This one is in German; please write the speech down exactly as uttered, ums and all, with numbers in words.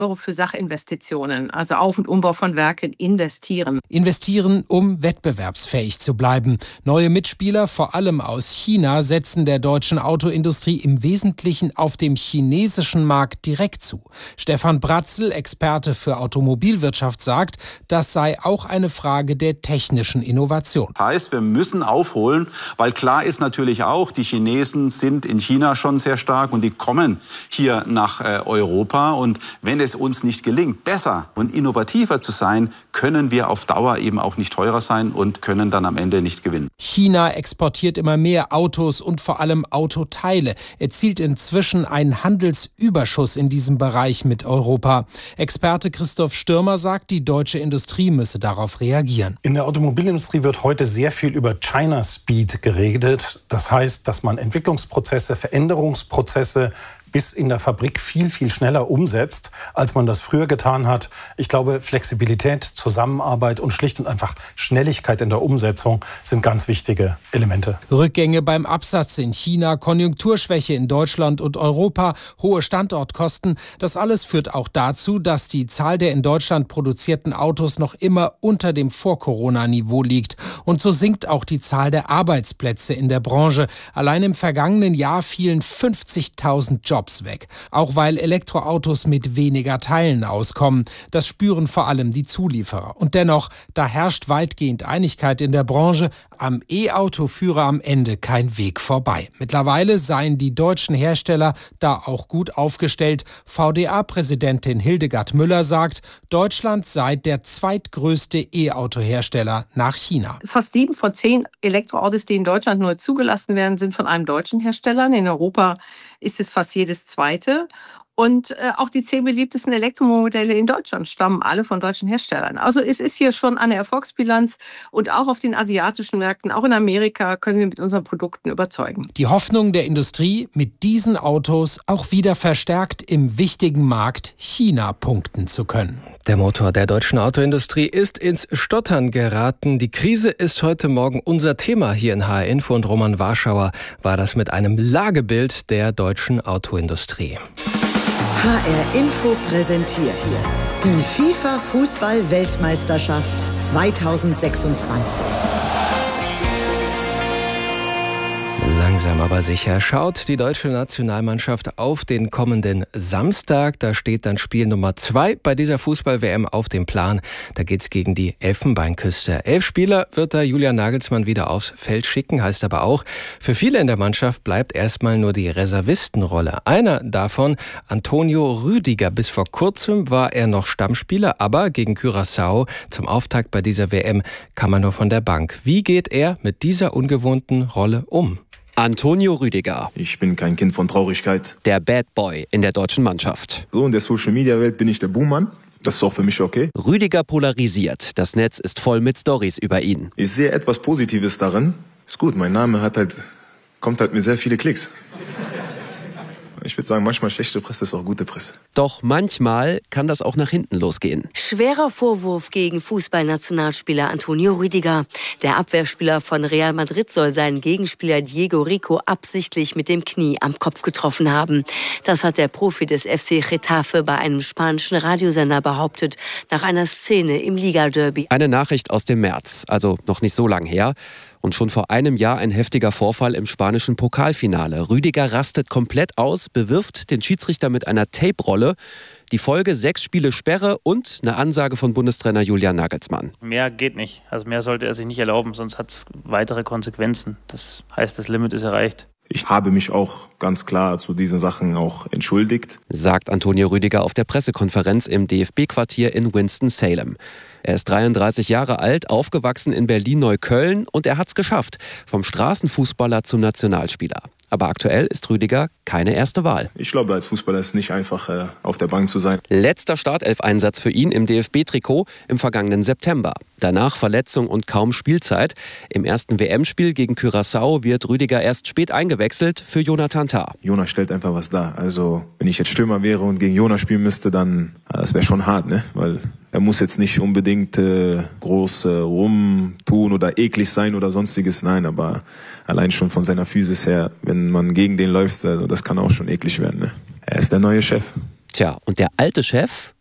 Euro für Sachinvestitionen, also Auf- und Umbau von Werken, investieren. Investieren, um wettbewerbsfähig zu bleiben. Neue Mitspieler, vor allem aus China, setzen der deutschen Autoindustrie im Wesentlichen auf dem chinesischen Markt direkt zu. Stefan Bratzel, Experte für Automobilwirtschaft, sagt, das sei auch eine Frage der technischen Innovation. Das heißt, wir müssen aufholen, weil klar ist natürlich auch, die Chinesen sind in China schon sehr stark und die kommen hier nach äh, Europa. Und wenn es uns nicht gelingt, besser und innovativer zu sein, können wir auf Dauer eben auch nicht teurer sein und können dann am Ende nicht gewinnen. China exportiert immer mehr Autos und vor allem Autoteile, erzielt inzwischen einen Handelsüberschuss in diesem Bereich mit Europa. Experte Christoph Stürmer sagt, die deutsche Industrie müsse darauf reagieren. In der Automobilindustrie wird heute sehr viel über China Speed geredet. Das heißt, dass man Entwicklungsprozesse, Veränderungsprozesse bis in der Fabrik viel, viel schneller umsetzt, als man das früher getan hat. Ich glaube, Flexibilität, Zusammenarbeit und schlicht und einfach Schnelligkeit in der Umsetzung sind ganz wichtige Elemente. Rückgänge beim Absatz in China, Konjunkturschwäche in Deutschland und Europa, hohe Standortkosten, das alles führt auch dazu, dass die Zahl der in Deutschland produzierten Autos noch immer unter dem Vor-Corona-Niveau liegt. Und so sinkt auch die Zahl der Arbeitsplätze in der Branche. Allein im vergangenen Jahr fielen fünfzigtausend Jobs weg. Auch weil Elektroautos mit weniger Teilen auskommen. Das spüren vor allem die Zulieferer. Und dennoch, da herrscht weitgehend Einigkeit in der Branche. Am E-Auto führe am Ende kein Weg vorbei. Mittlerweile seien die deutschen Hersteller da auch gut aufgestellt. V D A-Präsidentin Hildegard Müller sagt, Deutschland sei der zweitgrößte E-Auto-Hersteller nach China. Fast sieben von zehn Elektroautos, die in Deutschland neu zugelassen werden, sind von einem deutschen Hersteller. In Europa ist es fast jedes zweite. Und äh, auch die zehn beliebtesten Elektromodelle in Deutschland stammen alle von deutschen Herstellern. Also es ist hier schon eine Erfolgsbilanz und auch auf den asiatischen Märkten, auch in Amerika, können wir mit unseren Produkten überzeugen. Die Hoffnung der Industrie, mit diesen Autos auch wieder verstärkt im wichtigen Markt China punkten zu können. Der Motor der deutschen Autoindustrie ist ins Stottern geraten. Die Krise ist heute Morgen unser Thema hier in H R Info und Roman Warschauer war das mit einem Lagebild der deutschen Autoindustrie. H R Info präsentiert die FIFA-Fußball-Weltmeisterschaft zweitausendsechsundzwanzig. Langsam aber sicher schaut die deutsche Nationalmannschaft auf den kommenden Samstag. Da steht dann Spiel Nummer zwei bei dieser Fußball-W M auf dem Plan. Da geht's gegen die Elfenbeinküste. Elf Spieler wird da Julian Nagelsmann wieder aufs Feld schicken. Heißt aber auch, für viele in der Mannschaft bleibt erstmal nur die Reservistenrolle. Einer davon, Antonio Rüdiger. Bis vor kurzem war er noch Stammspieler, aber gegen Curaçao zum Auftakt bei dieser W M kam er nur von der Bank. Wie geht er mit dieser ungewohnten Rolle um? Antonio Rüdiger. Ich bin kein Kind von Traurigkeit. Der Bad Boy in der deutschen Mannschaft. So, in der Social-Media-Welt bin ich der Buhmann. Das ist auch für mich okay. Rüdiger polarisiert. Das Netz ist voll mit Storys über ihn. Ich sehe etwas Positives darin. Ist gut, mein Name hat halt, kommt halt mit sehr viele Klicks. Ich würde sagen, manchmal schlechte Presse ist auch gute Presse. Doch manchmal kann das auch nach hinten losgehen. Schwerer Vorwurf gegen Fußballnationalspieler Antonio Rüdiger. Der Abwehrspieler von Real Madrid soll seinen Gegenspieler Diego Rico absichtlich mit dem Knie am Kopf getroffen haben. Das hat der Profi des F C Getafe bei einem spanischen Radiosender behauptet, nach einer Szene im Liga-Derby. Eine Nachricht aus dem März, also noch nicht so lang her. Und schon vor einem Jahr ein heftiger Vorfall im spanischen Pokalfinale. Rüdiger rastet komplett aus, bewirft den Schiedsrichter mit einer Tape-Rolle. Die Folge: sechs Spiele Sperre und eine Ansage von Bundestrainer Julian Nagelsmann. Mehr geht nicht. Also mehr sollte er sich nicht erlauben, sonst hat es weitere Konsequenzen. Das heißt, das Limit ist erreicht. Ich habe mich auch ganz klar zu diesen Sachen auch entschuldigt, sagt Antonio Rüdiger auf der Pressekonferenz im D F B-Quartier in Winston-Salem. Er ist dreiunddreißig Jahre alt, aufgewachsen in Berlin-Neukölln und er hat's geschafft. Vom Straßenfußballer zum Nationalspieler. Aber aktuell ist Rüdiger keine erste Wahl. Ich glaube, als Fußballer ist es nicht einfach, äh, auf der Bank zu sein. Letzter Startelf-Einsatz für ihn im D F B-Trikot im vergangenen September. Danach Verletzung und kaum Spielzeit. Im ersten W M-Spiel gegen Curaçao wird Rüdiger erst spät eingewechselt für Jonathan Tah. Jonas stellt einfach was dar. Also wenn ich jetzt Stürmer wäre und gegen Jonas spielen müsste, dann das wäre schon hart, ne? Weil er muss jetzt nicht unbedingt äh, groß äh, rumtun oder eklig sein oder sonstiges. Nein, aber allein schon von seiner Physis her, wenn man gegen den läuft, also das kann auch schon eklig werden. Ne? Er ist der neue Chef. Tja, und der alte Chef,